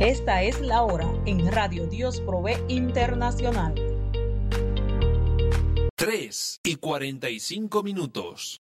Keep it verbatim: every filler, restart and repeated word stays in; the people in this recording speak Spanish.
Esta es la hora en Radio Dios Provee Internacional. tres y cuarenta y cinco minutos.